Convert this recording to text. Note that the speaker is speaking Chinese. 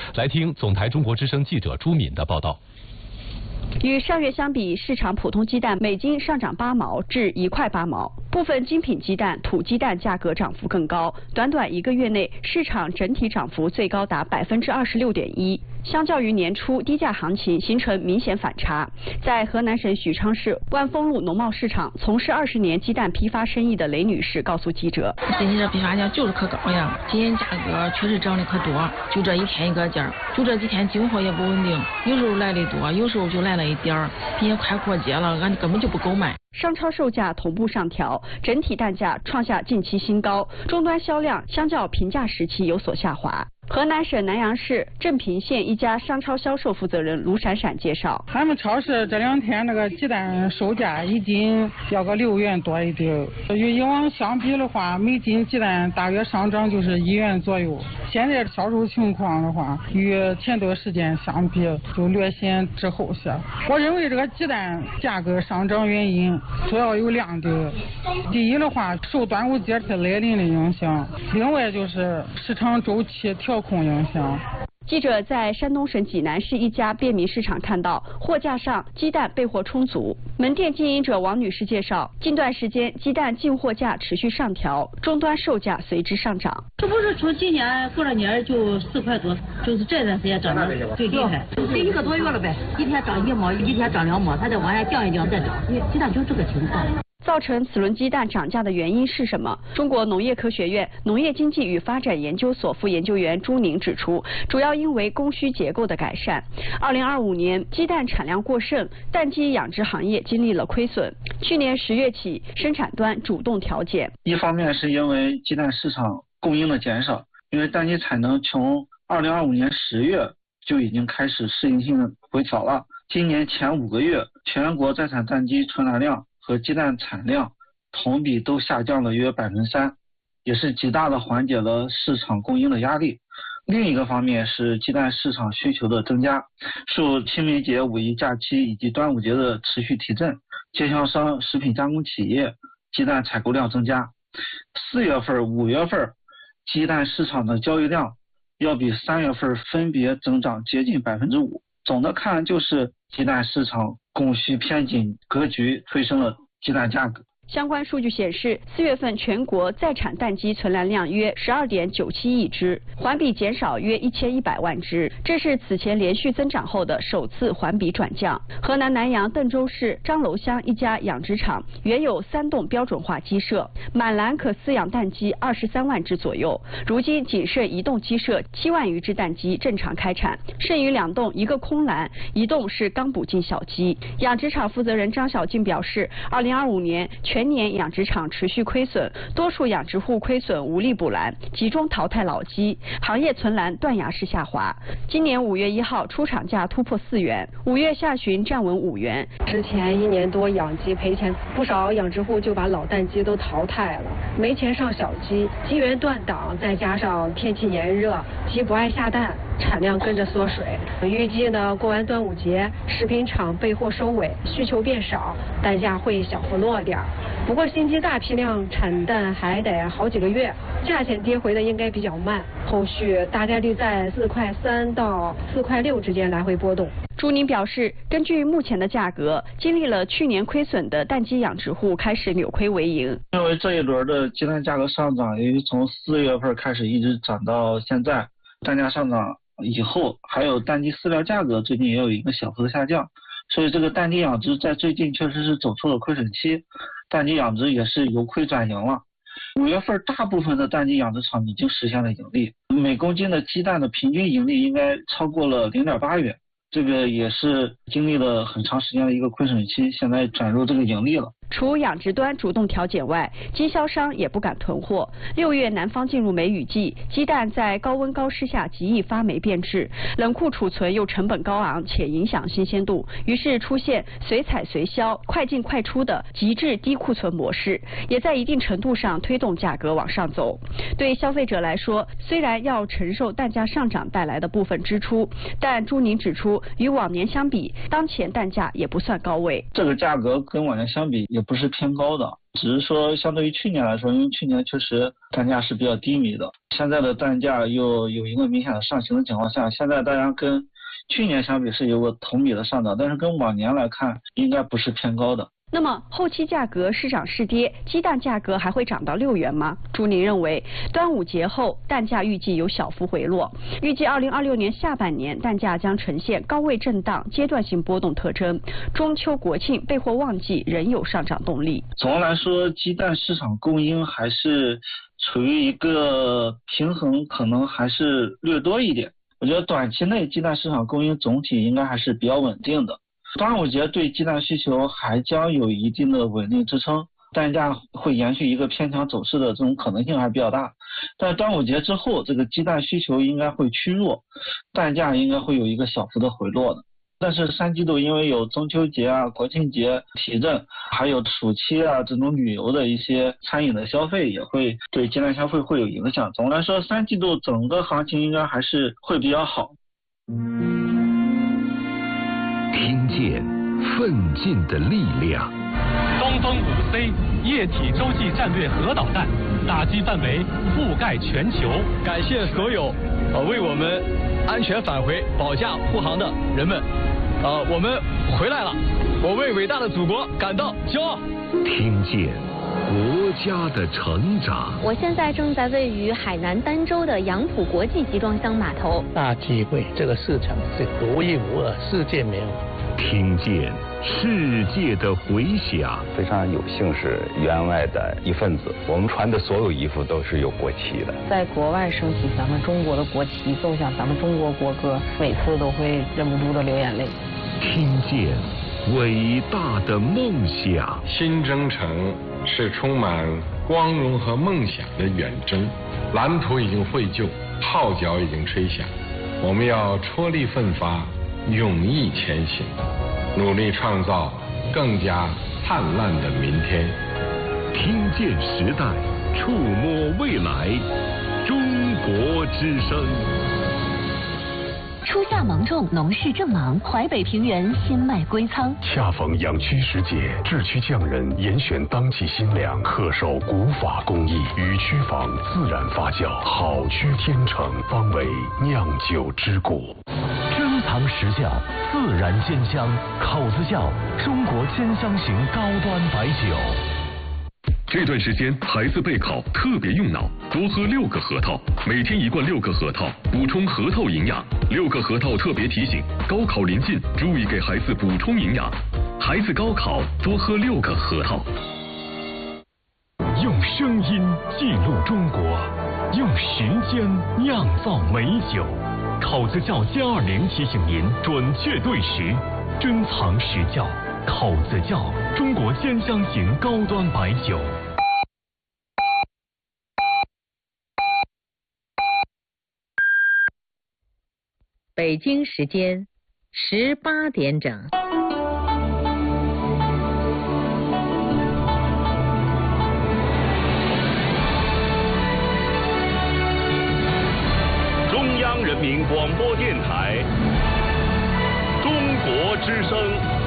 来听总台中国之声记者朱敏的报道。 与上月相比，市场普通鸡蛋每斤上涨8毛至1块8毛，部分精品鸡蛋、土鸡蛋价格涨幅更高。短短1个月内，市场整体涨幅最高达26.1%。相较于年初低价行情，形成明显反差。在河南省许昌市万丰路农贸市场从事20年鸡蛋批发生意的雷女士告诉记者：“ 最近这批发价就是可高呀，今年价格确实涨得可多，就这一天一个价，就这几天进货也不稳定，有时候来的多，有时候就来了一点儿，并且快过节了，俺根本就不够卖。” 商超售价同步上调，整体蛋价创下近期新高，终端销量相较平价时期有所下滑。河南省南阳市镇平县一家商超销售负责人卢闪闪介绍， 俺们超市这2天那个鸡蛋售价1斤要个6元多一点，与以往相比的话，每斤鸡蛋大约上涨就是1元左右。现在销售情况的话，与前段时间相比就略显滞后些。我认为这个鸡蛋价格上涨原因主要有2点，第一的话受端午节来临的影响，另外就是市场周期调控影响。 记者在山东省济南市一家便民市场看到，货架上鸡蛋备货充足。门店经营者王女士介绍，近段时间鸡蛋进货价持续上调，终端售价随之上涨。 这不是从今年过了年就4块多，就是这段时间涨得最厉害，这1个多月了呗，一天涨1毛，一天涨2毛，它再往下降一降再涨，鸡蛋就这个情况。 造成此轮鸡蛋涨价的原因是什么？中国农业科学院农业经济与发展研究所副研究员朱宁指出，主要因为供需结构的改善。2025年鸡蛋产量过剩，蛋鸡养殖行业经历了亏损。去年10月起，生产端主动调减。 一方面是因为鸡蛋市场供应的减少，因为蛋鸡产能从2025年10月就已经开始适应性回调了。今年前5个月，全国在产蛋鸡存栏量和鸡蛋产量同比都下降了约3%，也是极大的缓解了市场供应的压力。另一个方面是鸡蛋市场需求的增加，受清明节、五一假期以及端午节的持续提振，经销商、食品加工企业鸡蛋采购量增加。4月份、5月份鸡蛋市场的交易量要比3月份分别增长接近5%。总的看，就是鸡蛋市场供需偏紧格局推升了鸡蛋价格。 相关数据显示，4月份全国在产蛋鸡存栏量约12.97亿只，环比减少约1100万只，这是此前连续增长后的首次环比转降。河南南阳邓州市张楼乡一家养殖场原有3栋标准化鸡舍，满栏可饲养蛋鸡23万只左右，如今仅剩1栋鸡舍7万余只蛋鸡正常开产，剩余2栋一个空栏，1栋是刚补进小鸡。养殖场负责人张小静表示，2025年全年养殖场持续亏损，多数养殖户亏损无力补栏，集中淘汰老鸡，行业存栏断崖式下滑。今年5月1号出厂价突破4元，5月下旬站稳5元。 之前1年多养鸡赔钱，不少养殖户就把老蛋鸡都淘汰了，没钱上小鸡，鸡源断档，再加上天气炎热，鸡不爱下蛋，产量跟着缩水。预计呢，过完端午节，食品厂备货收尾，需求变少，蛋价会小幅落点。不过新鸡大批量产蛋还得好几个月，价钱跌回的应该比较慢，后续大概率在4块3到4块6之间来回波动。 朱宁表示，根据目前的价格，经历了去年亏损的蛋鸡养殖户开始扭亏为盈。 因为这一轮的鸡蛋价格上涨，由于从4月份开始一直涨到现在，蛋价上涨以后，还有蛋鸡饲料价格最近也有一个小幅的下降，所以这个蛋鸡养殖在最近确实是走出了亏损期，蛋鸡养殖也是由亏转盈了。5月份大部分的蛋鸡养殖场已经实现了盈利，每公斤的鸡蛋的平均盈利应该超过了0.8元，这个也是经历了很长时间的一个亏损期，现在转入这个盈利了。 除养殖端主动调减外，经销商也不敢囤货。6月南方进入梅雨季，鸡蛋在高温高湿下极易发霉变质，冷库储存又成本高昂且影响新鲜度，于是出现随采随销、快进快出的极致低库存模式，也在一定程度上推动价格往上走。对消费者来说，虽然要承受蛋价上涨带来的部分支出，但朱宁指出，与往年相比，当前蛋价也不算高位。 这个价格跟往年相比也不是偏高的，只是说相对于去年来说，因为去年确实蛋价是比较低迷的，现在的蛋价又有一个明显的上行的情况下，现在大家跟去年相比是有个同比的上涨，但是跟往年来看应该不是偏高的。 那么后期价格是涨是跌，鸡蛋价格还会涨到6元吗？朱宁认为，端午节后蛋价预计有小幅回落，预计2026年下半年蛋价将呈现高位震荡、阶段性波动特征。中秋国庆备货旺季仍有上涨动力。 总的来说，鸡蛋市场供应还是处于一个平衡，可能还是略多一点。我觉得短期内鸡蛋市场供应总体应该还是比较稳定的。端午节对鸡蛋需求还将有一定的稳定支撑，蛋价会延续一个偏强走势的这种可能性还比较大。但端午节之后，这个鸡蛋需求应该会趋弱，蛋价应该会有一个小幅的回落的。但是3季度因为有中秋节啊、国庆节提振，还有暑期啊这种旅游的一些餐饮的消费，也会对鸡蛋消费会有影响。总的来说，3季度整个行情应该还是会比较好。 听见奋进的力量。东风5C 液体洲际战略核导弹打击范围覆盖全球。 感谢所有为我们安全返回保驾护航的人们。我们回来了，我为伟大的祖国感到骄傲。 听见国家的成长。 我现在正在位于海南儋州的杨浦国际集装箱码头。 大机会，这个市场是独一无二，世界没有。 听见世界的回响。 非常有幸是员外的一份子，我们穿的所有衣服都是有国旗的。 在国外升起咱们中国的国旗，奏响咱们中国国歌，每次都会忍不住的流眼泪。 听见伟大的梦想。 新征程是充满光荣和梦想的远征，蓝图已经绘就，号角已经吹响，我们要踔厉奋发，勇毅前行，努力创造更加灿烂的明天。 听见时代，触摸未来，中国之声。 初夏芒种，农事正忙，淮北平原新麦归仓。 恰逢养区时节，制区匠人严选当季新粮，恪守古法工艺，与区坊自然发酵，好区天成，方为酿酒之谷。 珍藏实窖，自然鲜香，口子窖，中国鲜香型高端白酒。 这段时间孩子备考特别用脑，多喝6个核桃，每天1罐6个核桃，补充核桃营养。6个核桃特别提醒，高考临近，注意给孩子补充营养。孩子高考多喝6个核桃。 用声音记录中国，用时间酿造美酒。口子窖+20提醒您准确对时，珍藏实窖。口子窖，中国鲜香型高端白酒。 北京时间18点整。 中央人民广播电台，中国之声。